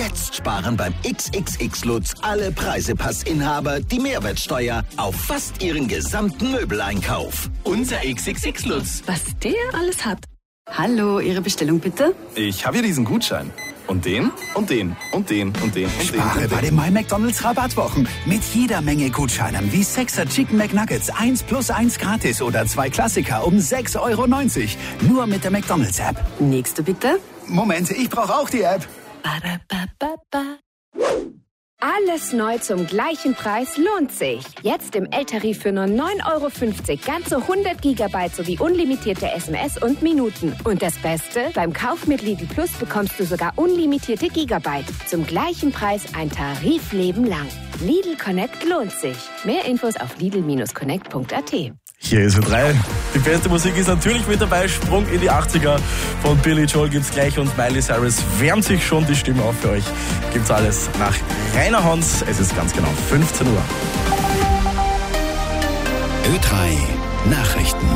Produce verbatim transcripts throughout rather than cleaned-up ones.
Jetzt sparen beim X X X Lutz alle Preisepassinhaber die Mehrwertsteuer auf fast ihren gesamten Möbeleinkauf. Unser X X X Lutz. Was der alles hat. Hallo, Ihre Bestellung bitte? Ich habe hier diesen Gutschein. Und den, und den, und den, und den, und den. Spare bei den My McDonald's Rabattwochen. Mit jeder Menge Gutscheinen wie Sechser Chicken McNuggets eins plus eins gratis oder zwei Klassiker um sechs Euro neunzig. Nur mit der McDonald's App. Nächste bitte. Moment, ich brauche auch die App. Ba-da-ba-ba-ba. Alles neu zum gleichen Preis lohnt sich. Jetzt im L-Tarif für nur neun Euro fünfzig ganze hundert Gigabyte sowie unlimitierte S M S und Minuten. Und das Beste? Beim Kauf mit Lidl Plus bekommst du sogar unlimitierte Gigabyte. Zum gleichen Preis ein Tarifleben lang. Lidl Connect lohnt sich. Mehr Infos auf lidl Connect punkt a t. Hier ist Ö drei. Die beste Musik ist natürlich mit dabei. Sprung in die achtziger von Billy Joel gibt's gleich und Miley Cyrus wärmt sich schon die Stimme auf für euch. Gibt's alles nach Rainer Hans. Es ist ganz genau fünfzehn Uhr. Ö drei Nachrichten.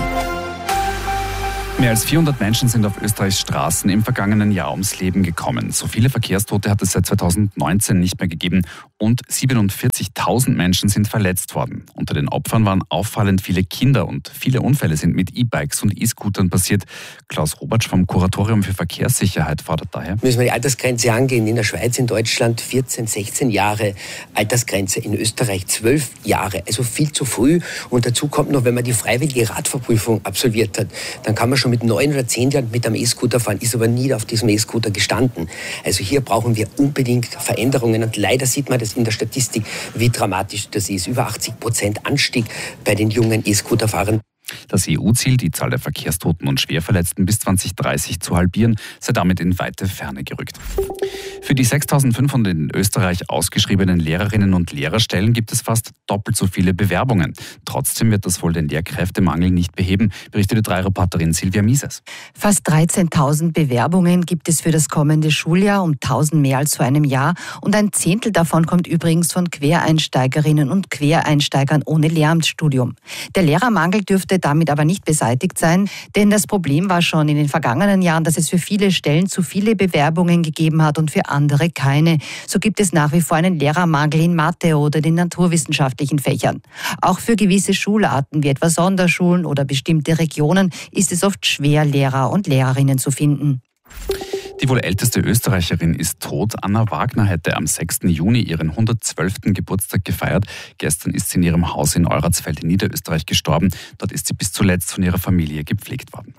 Mehr als vierhundert Menschen sind auf Österreichs Straßen im vergangenen Jahr ums Leben gekommen. So viele Verkehrstote hat es seit zweitausendneunzehn nicht mehr gegeben und siebenundvierzigtausend Menschen sind verletzt worden. Unter den Opfern waren auffallend viele Kinder und viele Unfälle sind mit E-Bikes und E-Scootern passiert. Klaus Robatsch vom Kuratorium für Verkehrssicherheit fordert daher: Müssen wir die Altersgrenze angehen. In der Schweiz, in Deutschland vierzehn, sechzehn Jahre Altersgrenze, in Österreich zwölf Jahre. Also viel zu früh. Und dazu kommt noch, wenn man die freiwillige Radfahrprüfung absolviert hat, dann kann man schon mit neun oder zehn Jahren mit einem E-Scooter fahren, ist aber nie auf diesem E-Scooter gestanden. Also hier brauchen wir unbedingt Veränderungen und leider sieht man das in der Statistik, wie dramatisch das ist. Über achtzig Prozent Anstieg bei den jungen E-Scooter-Fahrern. Das E U-Ziel, die Zahl der Verkehrstoten und Schwerverletzten bis zwanzig dreißig zu halbieren, sei damit in weite Ferne gerückt. Für die sechstausendfünfhundert in Österreich ausgeschriebenen Lehrerinnen und Lehrerstellen gibt es fast doppelt so viele Bewerbungen. Trotzdem wird das wohl den Lehrkräftemangel nicht beheben, berichtet die drei Reporterin Silvia Mises. Fast dreizehntausend Bewerbungen gibt es für das kommende Schuljahr, um tausend mehr als vor einem Jahr. Und ein Zehntel davon kommt übrigens von Quereinsteigerinnen und Quereinsteigern ohne Lehramtsstudium. Der Lehrermangel dürfte damit aber nicht beseitigt sein, denn das Problem war schon in den vergangenen Jahren, dass es für viele Stellen zu viele Bewerbungen gegeben hat und für andere keine. So gibt es nach wie vor einen Lehrermangel in Mathe oder den naturwissenschaftlichen Fächern. Auch für gewisse Schularten wie etwa Sonderschulen oder bestimmte Regionen ist es oft schwer, Lehrer und Lehrerinnen zu finden. Die wohl älteste Österreicherin ist tot. Anna Wagner hätte am sechsten Juni ihren hundertzwölften Geburtstag gefeiert. Gestern ist sie in ihrem Haus in Euratsfeld in Niederösterreich gestorben. Dort ist sie bis zuletzt von ihrer Familie gepflegt worden.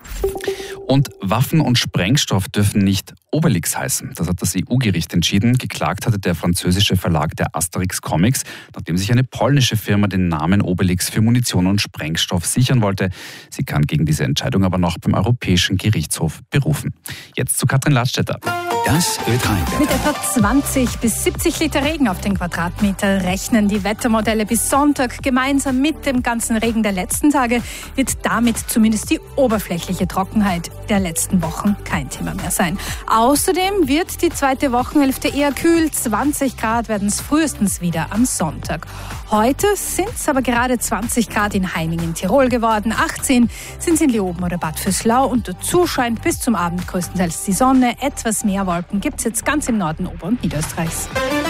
Und Waffen und Sprengstoff dürfen nicht Obelix heißen. Das hat das E U-Gericht entschieden. Geklagt hatte der französische Verlag der Asterix Comics, nachdem sich eine polnische Firma den Namen Obelix für Munition und Sprengstoff sichern wollte. Sie kann gegen diese Entscheidung aber noch beim Europäischen Gerichtshof berufen. Jetzt zu Katrin Ladstätter. Das Ö drei. Mit etwa zwanzig bis siebzig Liter Regen auf den Quadratmeter rechnen die Wettermodelle bis Sonntag. Gemeinsam mit dem ganzen Regen der letzten Tage wird damit zumindest die oberflächliche Trockenheit der letzten Wochen kein Thema mehr sein. Außerdem wird die zweite Wochenhälfte eher kühl. zwanzig Grad werden es frühestens wieder am Sonntag. Heute sind es aber gerade zwanzig Grad in Heining in Tirol geworden. achtzehn sind es in Leoben oder Bad Vöslau und dazu scheint bis zum Abend größtenteils die Sonne. Etwas mehr Wolken gibt es jetzt ganz im Norden Ober- und Niederösterreichs.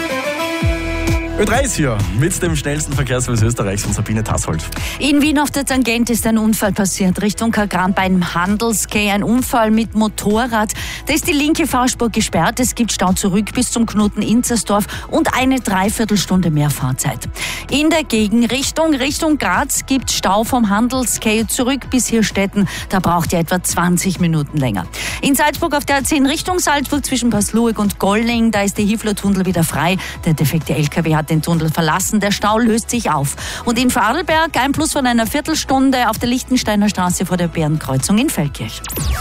Ö drei ist hier mit dem schnellsten Verkehrsservice Österreichs von Sabine Tassold. In Wien auf der Tangent ist ein Unfall passiert, Richtung Kagran beim Handelsquai. Ein Unfall mit Motorrad. Da ist die linke Fahrspur gesperrt. Es gibt Stau zurück bis zum Knoten Inzersdorf und eine Dreiviertelstunde mehr Fahrzeit. In der Gegenrichtung, Richtung Graz, gibt Stau vom Handelsquai zurück bis Hirstetten. Da braucht ihr etwa zwanzig Minuten länger. In Salzburg auf der A zehn Richtung Salzburg zwischen Pasluig und Golling, da ist der Hifler-Tunnel wieder frei. Der defekte L K W hat den Tunnel verlassen. Der Stau löst sich auf. Und in Vorarlberg ein Plus von einer Viertelstunde auf der Lichtensteiner Straße vor der Bärenkreuzung in Feldkirch.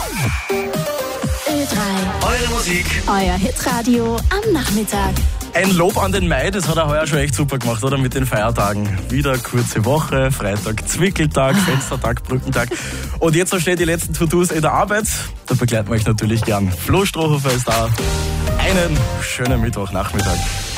Ö drei. Eure Musik. Euer Hitradio am Nachmittag. Ein Lob an den Mai, das hat er heuer schon echt super gemacht, oder? Mit den Feiertagen. Wieder kurze Woche, Freitag Zwickeltag, Fenstertag, Brückentag. Und jetzt noch schnell die letzten To-Dos in der Arbeit. Da begleiten wir euch natürlich gern. Flo Strohhofer ist da. Einen schönen Mittwochnachmittag.